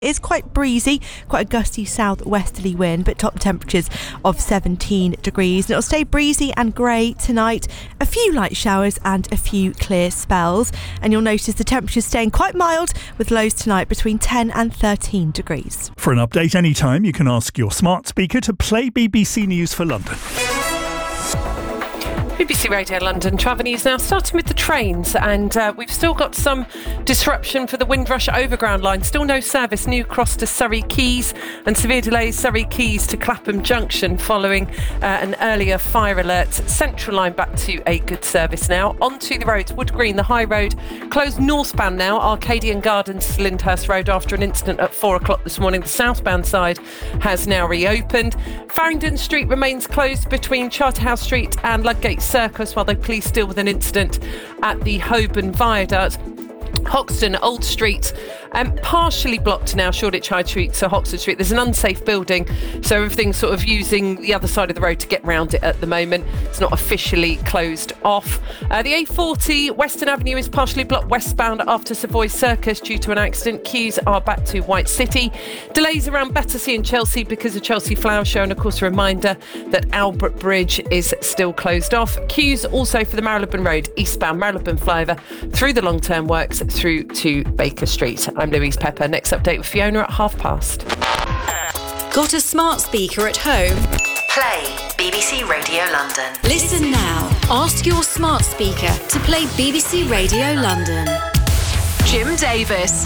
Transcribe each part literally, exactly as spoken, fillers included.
It's quite breezy, quite a gusty southwesterly wind, but top temperatures of seventeen degrees. And it'll stay breezy and grey tonight. A few light showers and a few clear spells. And you'll notice the temperatures staying quite mild with lows tonight between ten and thirteen degrees. For an update anytime, you can ask your smart speaker to play B B C News for London. B B C Radio London travel news now, starting with the trains, and uh, we've still got some disruption for the Windrush Overground line. Still no service New Cross to Surrey Quays, and severe delays Surrey Quays to Clapham Junction following uh, an earlier fire alert. Central line back to a good service now. Onto the roads, Wood Green, the High Road closed northbound now, Arcadian Gardens to Lyndhurst Road after an incident at four o'clock this morning. The southbound side has now reopened. Farringdon Street remains closed between Charterhouse Street and Ludgate Circus while the police deal with an incident at the Holborn Viaduct. Hoxton Old Street um, partially blocked now, Shoreditch High Street to Hoxton Street. There's an unsafe building, so everything's sort of using the other side of the road to get round it at the moment. It's not officially closed off. Uh, the A forty Western Avenue is partially blocked westbound after Savoy Circus due to an accident. Queues are back to White City. Delays around Battersea and Chelsea because of Chelsea Flower Show, and of course a reminder that Albert Bridge is still closed off. Queues also for the Marylebone Road eastbound Marylebone flyover through the long-term works through to Baker Street. I'm Louise Pepper. Next update with Fiona at half past. Got a smart speaker at home? Play B B C Radio London. Listen now. Ask your smart speaker to play B B C Radio London. Jim Davis.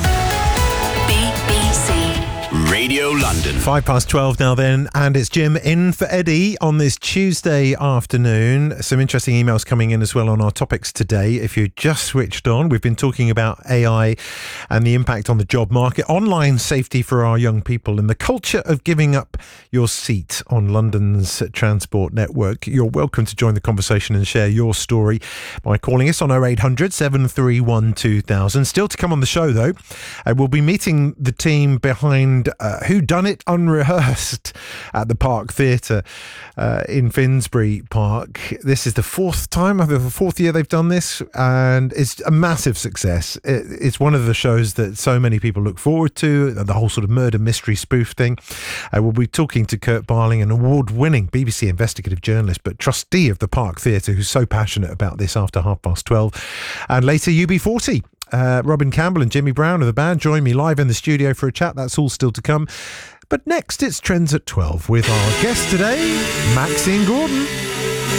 B B C Radio London. Five past twelve now then, and it's Jim in for Eddie on this Tuesday afternoon. Some interesting emails coming in as well on our topics today. If you just switched on, we've been talking about A I and the impact on the job market, online safety for our young people, and the culture of giving up your seat on London's transport network. You're welcome to join the conversation and share your story by calling us on oh eight hundred, seven three one, two thousand. Still to come on the show though, uh, we'll be meeting the team behind Uh, Who Done It Unrehearsed at the Park Theatre uh, in Finsbury Park. This is the fourth time, I think the fourth year they've done this, and it's a massive success. It, it's one of the shows that so many people look forward to, the whole sort of murder mystery spoof thing. Uh, we'll be talking to Kurt Barling, an award-winning B B C investigative journalist, but trustee of the Park Theatre, who's so passionate about this after half past twelve. And later, U B forty. Uh, Robin Campbell and Jimmy Brown of the band join me live in the studio for a chat. That's all still to come. But next, it's Trends at twelve with our guest today, Maxine Gordon.